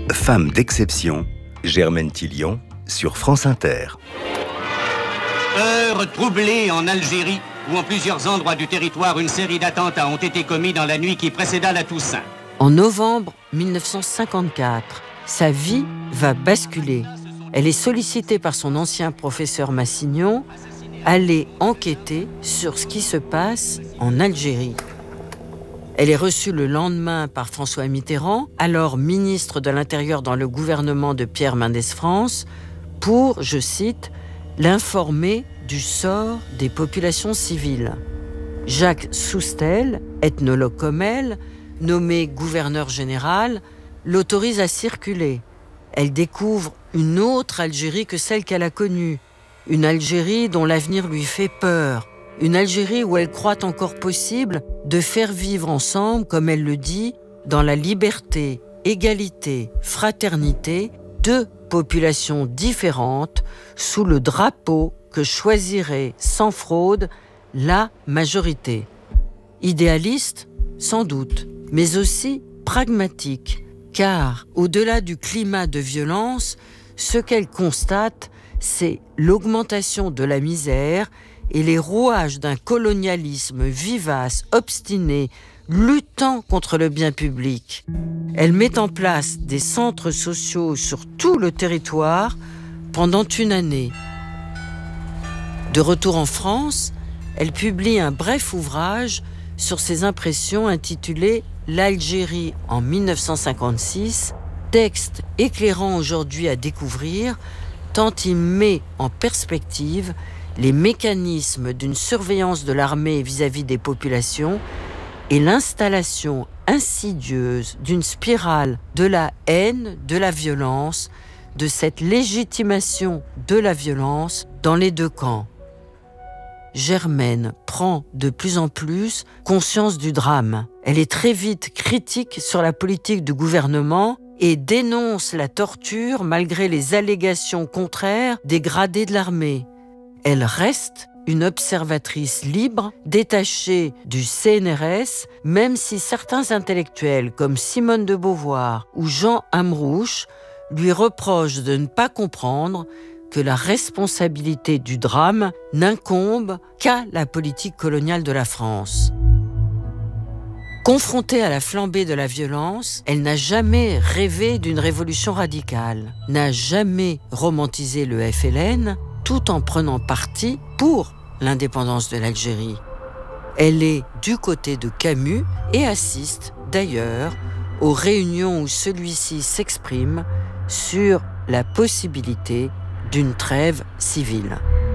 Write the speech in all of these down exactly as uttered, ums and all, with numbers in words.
Femme d'exception, Germaine Tillion, sur France Inter. Heure troublée en Algérie, où en plusieurs endroits du territoire, une série d'attentats ont été commis dans la nuit qui précéda la Toussaint. En novembre mille neuf cent cinquante-quatre, sa vie va basculer. Elle est sollicitée par son ancien professeur Massignon, aller enquêter sur ce qui se passe en Algérie. Elle est reçue le lendemain par François Mitterrand, alors ministre de l'Intérieur dans le gouvernement de Pierre Mendès France, pour, je cite, l'informer du sort des populations civiles. Jacques Soustelle, ethnologue comme elle, nommé gouverneur général, l'autorise à circuler. Elle découvre une autre Algérie que celle qu'elle a connue, une Algérie dont l'avenir lui fait peur, une Algérie où elle croit encore possible de faire vivre ensemble, comme elle le dit, dans la liberté, égalité, fraternité, deux populations différentes sous le drapeau que choisirait sans fraude la majorité. Idéaliste, sans doute, mais aussi pragmatique, car au-delà du climat de violence, ce qu'elle constate, c'est l'augmentation de la misère et les rouages d'un colonialisme vivace, obstiné, luttant contre le bien public. Elle met en place des centres sociaux sur tout le territoire pendant une année. De retour en France, elle publie un bref ouvrage sur ses impressions intitulé « L'Algérie en mille neuf cent cinquante-six », texte éclairant aujourd'hui à découvrir, tant il met en perspective les mécanismes d'une surveillance de l'armée vis-à-vis des populations et l'installation insidieuse d'une spirale de la haine, de la violence, de cette légitimation de la violence dans les deux camps. Germaine prend de plus en plus conscience du drame. Elle est très vite critique sur la politique du gouvernement et dénonce la torture malgré les allégations contraires des gradés de l'armée. Elle reste une observatrice libre, détachée du C N R S, même si certains intellectuels comme Simone de Beauvoir ou Jean Amrouche lui reprochent de ne pas comprendre que la responsabilité du drame n'incombe qu'à la politique coloniale de la France. Confrontée à la flambée de la violence, elle n'a jamais rêvé d'une révolution radicale, n'a jamais romantisé le F L N, tout en prenant parti pour l'indépendance de l'Algérie. Elle est du côté de Camus et assiste d'ailleurs aux réunions où celui-ci s'exprime sur la possibilité d'une trêve civile.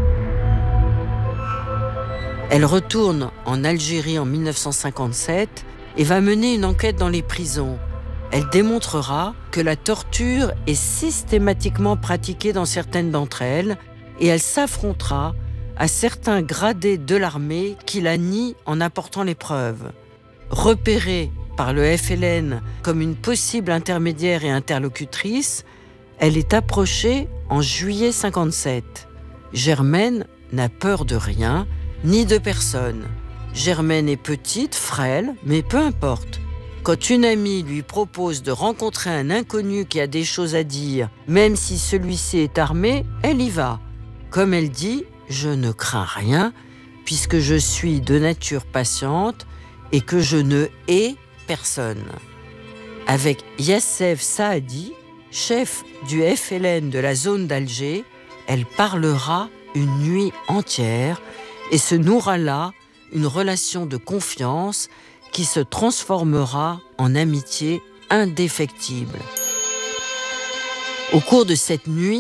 Elle retourne en Algérie en mille neuf cent cinquante-sept et va mener une enquête dans les prisons. Elle démontrera que la torture est systématiquement pratiquée dans certaines d'entre elles et elle s'affrontera à certains gradés de l'armée qui la nient en apportant les preuves. Repérée par le F L N comme une possible intermédiaire et interlocutrice, elle est approchée en juillet cinquante-sept. Germaine n'a peur de rien, ni de personne. Germaine est petite, frêle, mais peu importe. Quand une amie lui propose de rencontrer un inconnu qui a des choses à dire, même si celui-ci est armé, elle y va. Comme elle dit, je ne crains rien, puisque je suis de nature patiente et que je ne hais personne. Avec Yassef Saadi, chef du F L N de la zone d'Alger, elle parlera une nuit entière et se nouera là une relation de confiance qui se transformera en amitié indéfectible. Au cours de cette nuit,